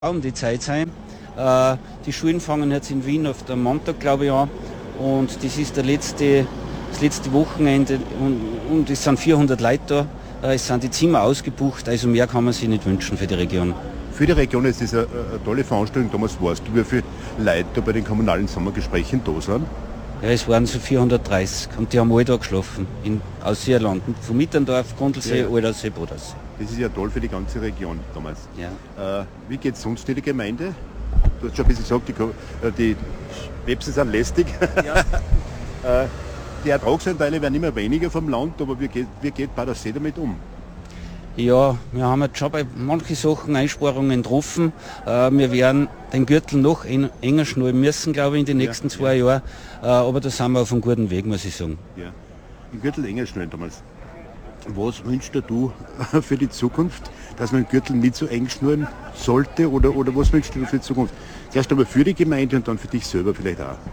Um die Zeit sein. Die Schulen fangen jetzt in Wien auf den Montag, glaube ich, an. Und das ist das letzte Wochenende und es sind 400 Leute da. Es sind die Zimmer ausgebucht, also mehr kann man sich nicht wünschen für die Region. Für die Region ist das eine tolle Veranstaltung. Damals weißt du, wie viele Leute da bei den kommunalen Sommergesprächen da sind? Ja, es waren so 430 und die haben alle da geschlafen, aus Irland, von Mitterndorf, Grundlsee, Aldersee, Bodensee. Das ist ja toll für die ganze Region damals. Ja. Wie geht es sonst in die Gemeinde? Du hast schon ein bisschen gesagt, die Websen sind lästig. Ja. Die Ertragsanteile werden immer weniger vom Land, aber wie geht Badersee damit um? Ja, wir haben jetzt schon bei manchen Sachen Einsparungen getroffen. Wir werden den Gürtel noch enger schnallen müssen, glaube ich, in den nächsten 2 Jahren. Aber da sind wir auf einem guten Weg, muss ich sagen. Ja. Den Gürtel enger schnallen damals. Was wünschst du für die Zukunft, dass man den Gürtel nicht so eng schnallen sollte? Oder was wünschst du für die Zukunft? Erst einmal für die Gemeinde und dann für dich selber vielleicht auch.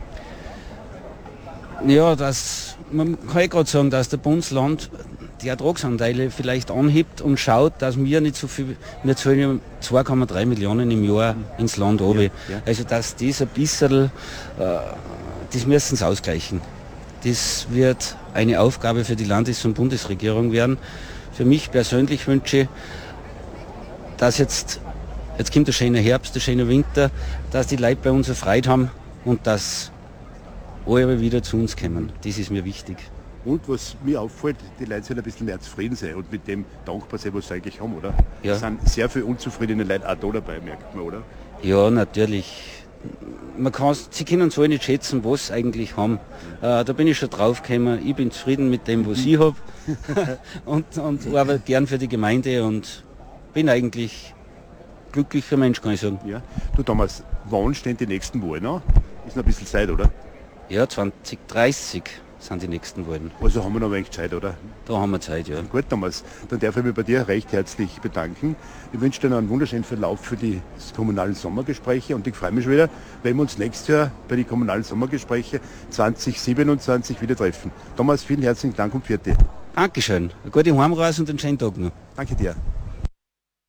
Ja, man kann gerade sagen, dass der Bundesland die Ertragsanteile vielleicht anhebt und schaut, dass wir nicht so viel, wir zahlen ja 2,3 Millionen im Jahr ins Land runter. Ja. Also dass das ein bisschen, das müssen sie ausgleichen. Das wird eine Aufgabe für die Landes- und Bundesregierung werden. Für mich persönlich wünsche ich, dass jetzt kommt der schöne Herbst, der schöne Winter, dass die Leute bei uns eine Freude haben und dass alle wieder zu uns kommen. Das ist mir wichtig. Und was mir auffällt, die Leute sollen ein bisschen mehr zufrieden sein und mit dem dankbar sein, was sie eigentlich haben, oder? Ja. Es sind sehr viele unzufriedene Leute auch da dabei, merkt man, oder? Ja, natürlich. Sie können uns alle nicht schätzen, was sie eigentlich haben. Da bin ich schon drauf gekommen. Ich bin zufrieden mit dem, was ich habe und arbeite gern für die Gemeinde und bin eigentlich glücklicher Mensch, kann ich sagen. Ja. Du Thomas, wann stehen die nächsten Wahlen an? Ist noch ein bisschen Zeit, oder? Ja, 2030 sind die nächsten Wahlen. Also haben wir noch ein wenig Zeit, oder? Da haben wir Zeit, ja. Gut, Thomas, dann darf ich mich bei dir recht herzlich bedanken. Ich wünsche dir noch einen wunderschönen Verlauf für die kommunalen Sommergespräche und ich freue mich schon wieder, wenn wir uns nächstes Jahr bei den kommunalen Sommergespräche 2027 wieder treffen. Thomas, vielen herzlichen Dank und Vierte. Dankeschön. Eine gute Heimreise und einen schönen Tag noch. Danke dir.